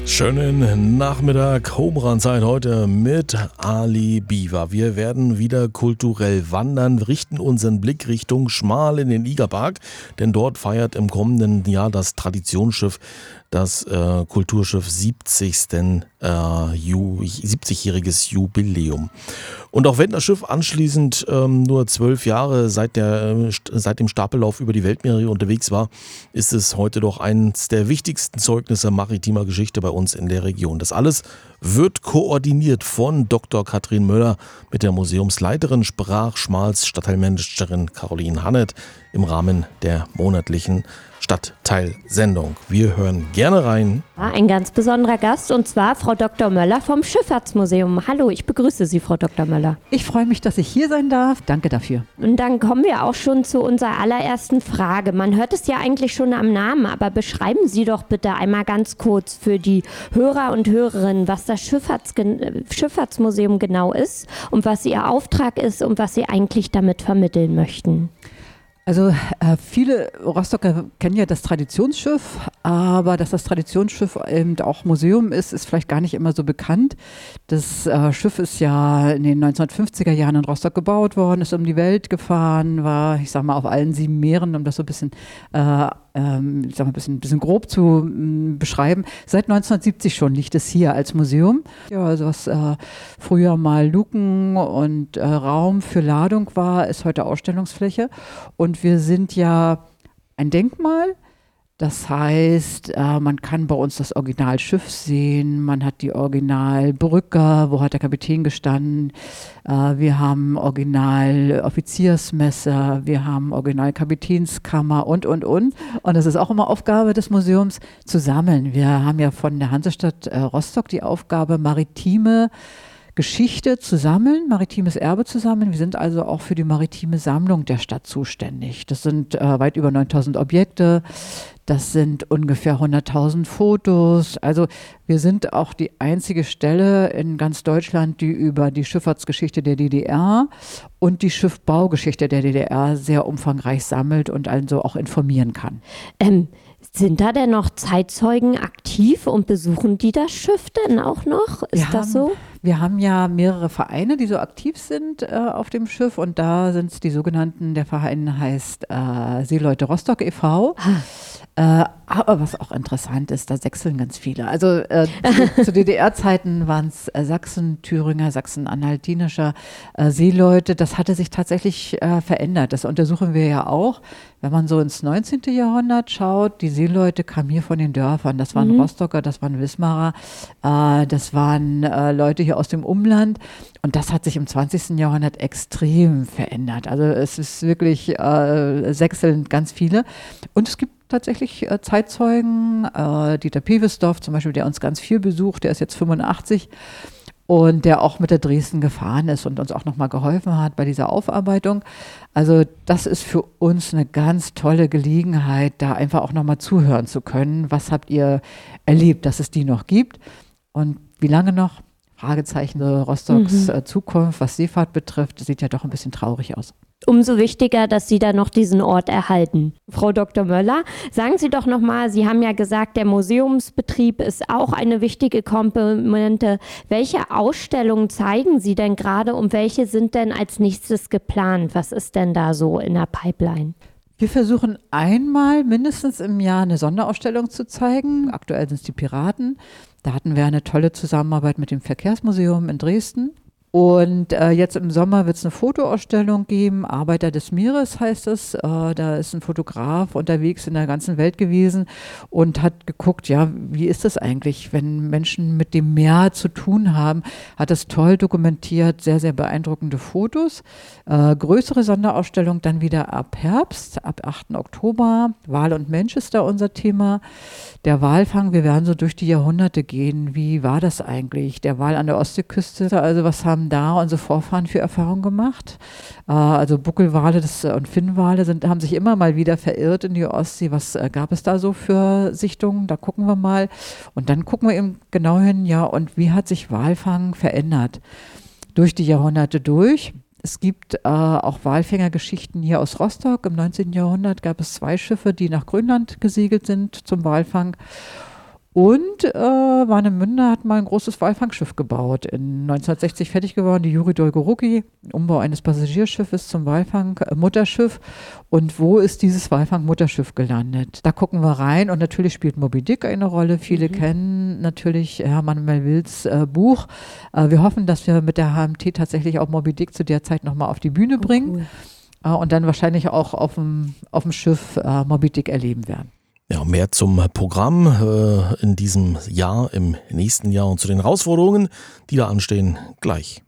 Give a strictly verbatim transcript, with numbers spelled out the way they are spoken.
Schönen Nachmittag, Home-Run-Zeit heute mit Ali Biwa. Wir werden wieder kulturell wandern, richten unseren Blick Richtung Schmal in den Igerpark, denn dort feiert im kommenden Jahr das Traditionsschiff, das äh, Kulturschiff siebzigsten Äh, Ju, siebzigjähriges Jubiläum. Und auch wenn das Schiff anschließend ähm, nur zwölf Jahre seit, der, äh, seit dem Stapellauf über die Weltmeere unterwegs war, ist es heute doch eines der wichtigsten Zeugnisse maritimer Geschichte bei uns in der Region. Das alles wird koordiniert von Doktor Katrin Möller mit der Museumsleiterin, sprach Schmals Stadtteilmanagerin Caroline Hanneth im Rahmen der monatlichen Stadtteilsendung. Wir hören gerne rein. Ein ganz besonderer Gast, und zwar Frau Doktor Möller vom Schifffahrtsmuseum. Hallo, ich begrüße Sie, Frau Doktor Möller. Ich freue mich, dass ich hier sein darf. Danke dafür. Und dann kommen wir auch schon zu unserer allerersten Frage. Man hört es ja eigentlich schon am Namen, aber beschreiben Sie doch bitte einmal ganz kurz für die Hörer und Hörerinnen, was das Schifffahrts- Schifffahrtsmuseum genau ist und was Ihr Auftrag ist und was Sie eigentlich damit vermitteln möchten. Also äh, viele Rostocker kennen ja das Traditionsschiff, aber dass das Traditionsschiff eben auch Museum ist, ist vielleicht gar nicht immer so bekannt. Das äh, Schiff ist ja in den neunzehnhundertfünfziger Jahren in Rostock gebaut worden, ist um die Welt gefahren, war, ich sag mal, auf allen sieben Meeren, um das so ein bisschen, äh, ähm, ich sag mal, ein bisschen, bisschen grob zu m, beschreiben. Seit neunzehnhundertsiebzig schon liegt es hier als Museum. Ja, also was äh, früher mal Luken und äh, Raum für Ladung war, ist heute Ausstellungsfläche. Und wir sind ja ein Denkmal. Das heißt, äh, man kann bei uns das Originalschiff sehen, man hat die Originalbrücke, wo hat der Kapitän gestanden, äh, wir haben Original-Offiziersmesser, wir haben Original-Kapitänskammer und, und, und. Und das ist auch immer Aufgabe des Museums, zu sammeln. Wir haben ja von der Hansestadt äh, Rostock die Aufgabe, maritime Geschichte zu sammeln, maritimes Erbe zu sammeln. Wir sind also auch für die maritime Sammlung der Stadt zuständig. Das sind äh, weit über neuntausend Objekte, das sind ungefähr hunderttausend Fotos. Also wir sind auch die einzige Stelle in ganz Deutschland, die über die Schifffahrtsgeschichte der D D R und die Schiffbaugeschichte der D D R sehr umfangreich sammelt und also auch informieren kann. Ähm, Sind da denn noch Zeitzeugen aktiv und besuchen die das Schiff denn auch noch? Ist wir das haben, so? Wir haben ja mehrere Vereine, die so aktiv sind äh, auf dem Schiff, und da sind es die sogenannten, der Verein heißt äh, Seeleute Rostock e V Ah. Äh, aber was auch interessant ist, da sechseln ganz viele. Also äh, zu, zu D D R-Zeiten waren es äh, Sachsen, Thüringer, Sachsen-Anhaltinischer äh, Seeleute. Das hatte sich tatsächlich äh, verändert. Das untersuchen wir ja auch. Wenn man so ins neunzehnten Jahrhundert schaut, die Seeleute kamen hier von den Dörfern. Das waren mhm. Rostocker, das waren Wismarer, äh, das waren äh, Leute hier aus dem Umland. Und das hat sich im zwanzigsten Jahrhundert extrem verändert. Also es ist wirklich äh, sechselnd ganz viele. Und es gibt tatsächlich äh, Zeitzeugen, äh, Dieter Piewesdorf zum Beispiel, der uns ganz viel besucht, der ist jetzt fünfundachtzig und der auch mit der Dresden gefahren ist und uns auch nochmal geholfen hat bei dieser Aufarbeitung. Also das ist für uns eine ganz tolle Gelegenheit, da einfach auch nochmal zuhören zu können. Was habt ihr erlebt, dass es die noch gibt und wie lange noch? Fragezeichen, Rostocks mhm. Zukunft, was Seefahrt betrifft, sieht ja doch ein bisschen traurig aus. Umso wichtiger, dass Sie da noch diesen Ort erhalten. Frau Doktor Möller, sagen Sie doch nochmal, Sie haben ja gesagt, der Museumsbetrieb ist auch eine wichtige Komponente. Welche Ausstellungen zeigen Sie denn gerade und welche sind denn als nächstes geplant? Was ist denn da so in der Pipeline? Wir versuchen einmal mindestens im Jahr eine Sonderausstellung zu zeigen. Aktuell sind es die Piraten. Da hatten wir eine tolle Zusammenarbeit mit dem Verkehrsmuseum in Dresden. Und äh, jetzt im Sommer wird es eine Fotoausstellung geben, Arbeiter des Meeres heißt es. Äh, da ist ein Fotograf unterwegs in der ganzen Welt gewesen und hat geguckt, ja, wie ist das eigentlich, wenn Menschen mit dem Meer zu tun haben. Hat das toll dokumentiert, sehr, sehr beeindruckende Fotos. Äh, größere Sonderausstellung dann wieder ab Herbst, ab achten Oktober. Wal und Mensch ist da unser Thema. Der Walfang, wir werden so durch die Jahrhunderte gehen. Wie war das eigentlich? Der Wal an der Ostseeküste, also was haben da unsere Vorfahren für Erfahrungen gemacht? Äh, also Buckelwale das, und Finnwale sind, haben sich immer mal wieder verirrt in die Ostsee. Was äh, gab es da so für Sichtungen? Da gucken wir mal. Und dann gucken wir eben genau hin, ja, und wie hat sich Walfang verändert? Durch die Jahrhunderte durch. Es gibt äh, auch Walfängergeschichten hier aus Rostock. Im neunzehnten Jahrhundert gab es zwei Schiffe, die nach Grönland gesegelt sind zum Walfang. Und äh, Warnemünde hat mal ein großes Walfangschiff gebaut, in neunzehnhundertsechzig fertig geworden, die Juri Dolgoruki, Umbau eines Passagierschiffes zum Walfang-Mutterschiff. Und wo ist dieses Walfang-Mutterschiff gelandet? Da gucken wir rein und natürlich spielt Moby Dick eine Rolle. Viele mhm. kennen natürlich Hermann Melvilles äh, Buch. Äh, wir hoffen, dass wir mit der H M T tatsächlich auch Moby Dick zu der Zeit nochmal auf die Bühne bringen. Oh, cool. äh, und dann wahrscheinlich auch auf dem, auf dem Schiff äh, Moby Dick erleben werden. Ja, mehr zum Programm äh, in diesem Jahr, im nächsten Jahr und zu den Herausforderungen, die da anstehen, gleich.